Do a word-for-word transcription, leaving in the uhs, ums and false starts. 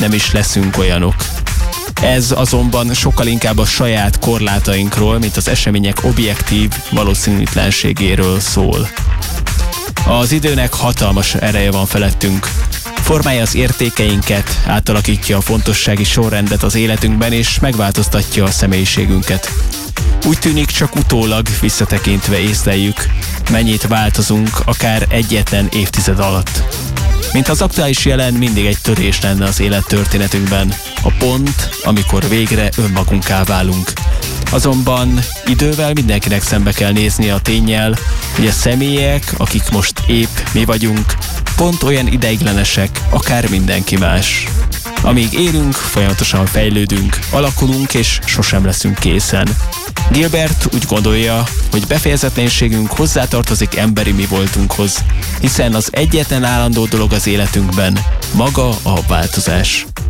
nem is leszünk olyanok. Ez azonban sokkal inkább a saját korlátainkról, mint az események objektív valószínűtlenségéről szól. Az időnek hatalmas ereje van felettünk. Formálja az értékeinket, átalakítja a fontossági sorrendet az életünkben, és megváltoztatja a személyiségünket. Úgy tűnik, csak utólag visszatekintve észleljük, mennyit változunk akár egyetlen évtized alatt. Mint az aktuális jelen mindig egy törés lenne az élettörténetünkben, a pont, amikor végre önmagunká válunk. Azonban idővel mindenkinek szembe kell nézni a ténnyel, hogy a személyek, akik most épp mi vagyunk, pont olyan ideiglenesek, akár mindenki más. Amíg élünk, folyamatosan fejlődünk, alakulunk és sosem leszünk készen. Gilbert úgy gondolja, hogy befejezetlenségünk hozzátartozik emberi mi voltunkhoz, hiszen az egyetlen állandó dolog az életünkben maga a változás.